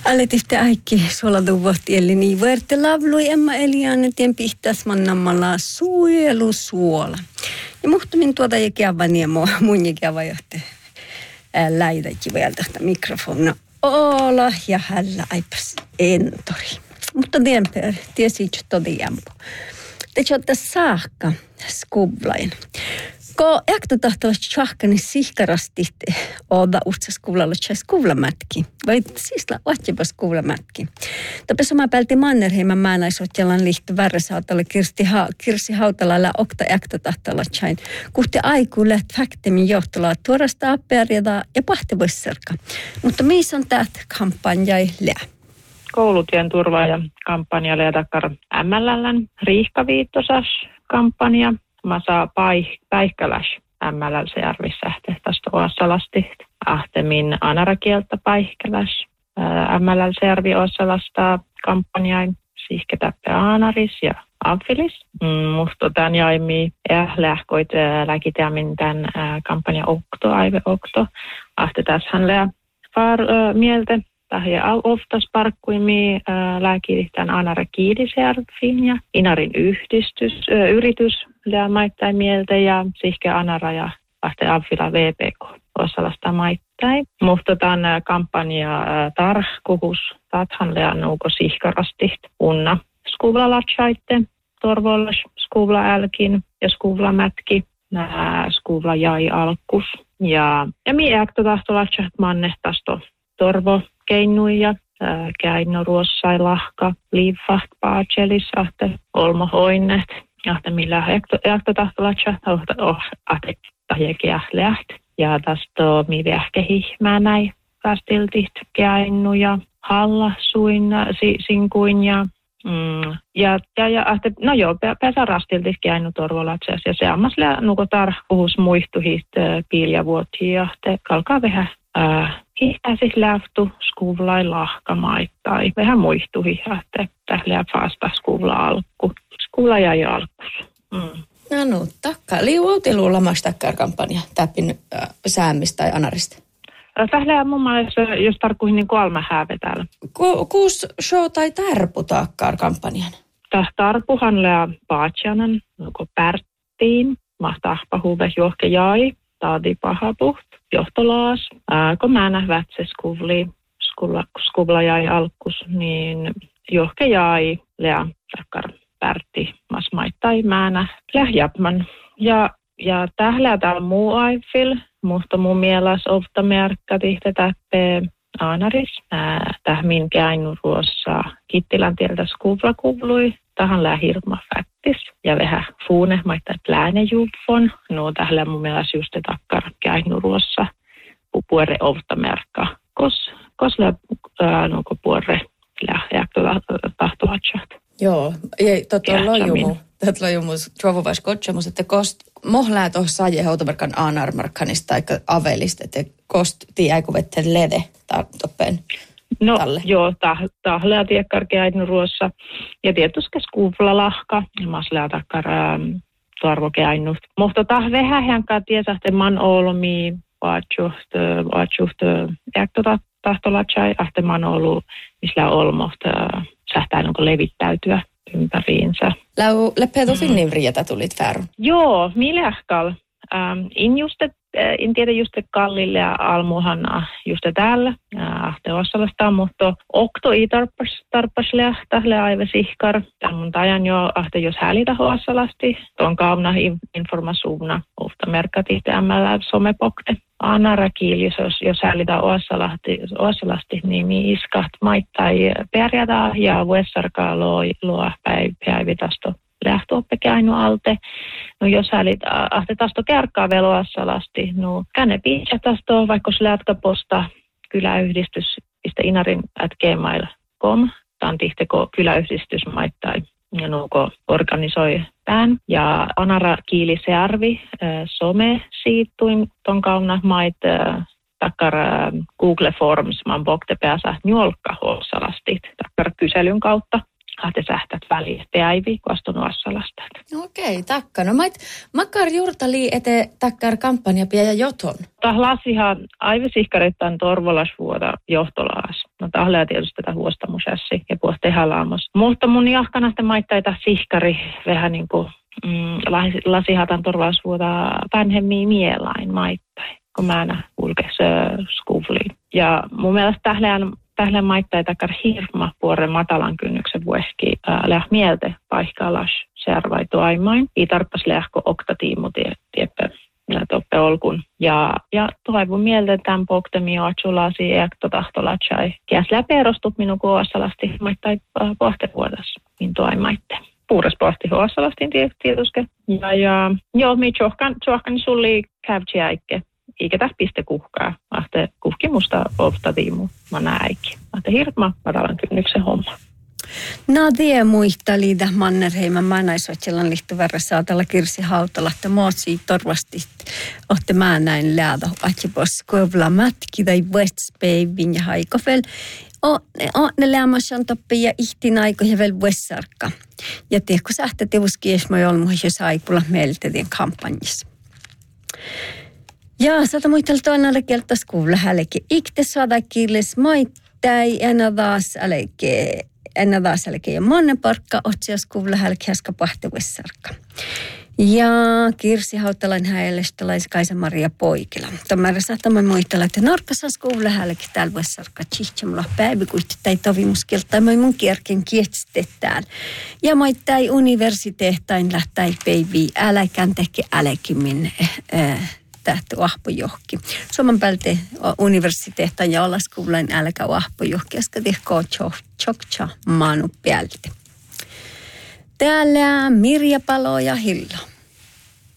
Aletifte äikki suoladuvuhti, eli niin verte lavlui emma elianen tien pihtäs mannammalla suojelusuola. Ja muhtumin tuota ja kiavani ja mun ja kiava johti läidäkin vielä tästä mikrofonia. Ola ja hällä aipas entori. Mutta tiesi todiampo. Te jotta saakka skublain. Ko jakto tahtoivat tjahkani sihkarasti oda uutsa skuvlalla tjä skuvlamätki. Vai siisla ohtjepa skuvlamätki. Tapi sama pälti Mannerheiman määnäisotjalan liitty värresaatalle Kirsi Hautalalla okta jakto tahtoilla tjain. Kuhti aiku läht faktemin johtolaa tuorasta appearjata ja pahtevissarka. Mutta missä on täät kampanjai lää? Koulutien turvaaja kampanjalle ja takkar MLLn riihkaviittosas kampanja. Mä saa päihkäläs MLL-järvissä tästä Oassalasti. Ahtemin anarakieltä päihkäläs MLL-järvi Oassalasta kampanjain. Sihke täppä anaris ja amfilis. Musta tämän jaimi lähkoit läkiteämin tämän kampanja aive okto. Ahte tässä hän lää mieltä. Tähän oftas parkkuimi lääkiritään Anara Kiidisjärviin ja Inarin yritys maittain mieltä ja sihke Anara ja ahte Avila VPK Osalasta maittain. Mutta tämän kampanja tarkkuhus tathan leannuuko sihkarasti unna skuvla latsaitte, torvollas skuvla älkin ja skuvla mätki, skuvla jäi alkus. Ja mi äkto tahto latsat mannehtasto torvo keinuja, käinno ruossai lahka, liivaht, paachelis, ahte olmo hoinnet, ahte millä ehto tahtolatsa, ahte tahjekia läht. Ja tästä mi vähke hihmää näin, kastiltit käinnuja, halla suin, sinkuin ja ahte, no joo, pääsä rastiltit käinnu torvolatsas ja se ammas nuko tarhkuhus muistuhit piiljavuotiin ja ahte kalkaa vähän. Hihtäisi lähtu skuvlai lahkamaittai. Vähän muistuhi, että tählää faasta skuvla alku. Skuvla jäi alkus. No, takka. Liuoutilu lamas takkar kampanja täppin säämistä tai anarista? Tählää mun mielestä, jos tarkkuihin niin kolme hääve täällä. Kuus show tai tarpu takkar kampanjan? Tarpuhan lää paatsjanan, nuko pärttiin, mahtahpa huve johke jäi, taadi pahapuht. Johtolaas. Kun mä nähdään se skuvla jäi alkus, niin johke jäi lää takkar pärti mas maittai mä nähdään jäpman. Ja tählää täällä muu aifil, mutta mun mielestä ofta merkka tihte täppee aanaris. Tähmin käinu ruossa Kittilän tieltä skuvla kuvlui. Tähän lää hirma fättis ja vähän fuune maittaa läänejuvon. No tähän mun mielestä just takkar käinu ruossa puore ofta merkka. Kos lää nuko puore lää jäktö tahtoatsat. Joo, ei Tätä lojumu trovuvais kotsemus, että kost mohlää tuossa saje houtamerkan aanarmarkkanista tai avelista, että kost tiäiku vetten lede tartoppen. No talle. Joo, tahlea tiekkar käinu ruossa ja tietysti skuvla lahka ja maslea takkar tarvo käinut. Mutta tah vähän hänkaan tiesähte man olmi vaatsuht jäktö tahtolatsai ahte man olu misillä olmohta sähtää onko levittäytyä ympäriinsä. Leppeetu finnin rieta tulit fääru? Joo, milähkal. En tiedä just kallille ja almuhan just täällä ahte Oassalasta, mutta okto ei tarpas lähtähle aive sihkar. Tämän tajan jo ahte jos häälitä Oassalasti. Tuon kauna informasuuna ofta merkati tämällä somepokte. Anara kiili, jos häälitä Oassalasti, niin iskat maittai pärjätä ja vuessarkaa luo päivitasto. Lähtöoppe käynyt alte. No jos hälit ahte tasto kärkkaa veloassalasti, no känne piitsä tasto, vaikka se lätkäposta kyläyhdistys.inarin@gmail.com. Tämä on tihteko kyläyhdistys maittain ja nuuko organisoi tämän. Ja Anara Kiilise Arvi, some siittuin ton kauna mait takkar Google Forms, man bokte pääsä njolkka Oassalasti takkar kyselyn kautta. Ahte sähtät väliin päivi, kun astun Oassalasta. Okei, takka. No makkar juurtali ete takkar kampanja ja joton. Tah lasihan aivisihkarittain torvolasvuoda johtolaas. No tahlea tietysti tätä huostamusassi ja puhuttiin halaamos. Mutta mun jahkanasta maittaita sihkari vähän niin kuin lasihatan turvallisuutta vanhemmin mielain maittain, kun mä aina kulkes skuvliin. Ja mun mielestä tähleen maitteita hirma puolen matalan kynnyksen vuohki läh mieltä paikkalas servaitu aimain. Ei tarppas lähkö oktatiimu tieppä toppe olkun. Ja toivon mieltä tämän poktemi oatsulasi eakto tahtolatsai. Kiäs perostut minun kuosalasti maittai pohtevuodas minun aimaitte. Puures pohti huosalastin tietysti. Ja joo, mi tjohkan sulli kävtsi äikke. Eikä tässä piste kuhkaa. Ahte kuhki musta oftatiimu. Mä näikin. Ahte hirma matalan kynnyksen homma. No tie muista liitä Mannerheiman Määnäisotselan lihtuvärre saatella Kirsi Hautala, että mootsi torvasti ohte mä näin läältä atsipos kuovla mätki tai Westspavin ja haikofel. Ne lämmäsän toppi ja ihtin aikoja vielä Wessarka. Ja tiedätkö sähtä tevuskies mä olmu, jos aikulla meiltetien kampanjissa. Ja saata muistella toinen keltas kuulla hälke. Ikte saada kirles maittai enä taas älke ja monen parkka otsias kuulla hälke häskä pahtevessarkka. Ja Kirsi Hautalan häälestalais Kaisa-Maria Poikila. Tämä saatamme muistella, että Norkasas kuulla hälke täällä vessarkka tsihtamalla päivikuitti tai tovimuskelta moi mun kierken kietstetään. Ja maittai universiteettain lähtäi päiviä äläkään teke äläkimin tähti ahpojohki. Suomen päältä universiteettain ja olaskuullain älkä ahpojohki, koska tehkoo chokcha maanu päältä. Täällä Mirja Palo ja Hillo.